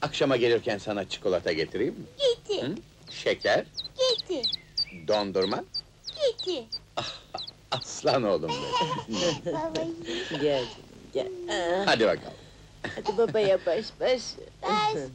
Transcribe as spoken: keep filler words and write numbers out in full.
Akşama gelirken sana çikolata getireyim mi? Getir, Hı? Şeker, getir, dondurma, getir. aslan oğlum benim. Babacığım, Gel, gel. Aa, Hadi bakalım. hadi babaya baş baş. ben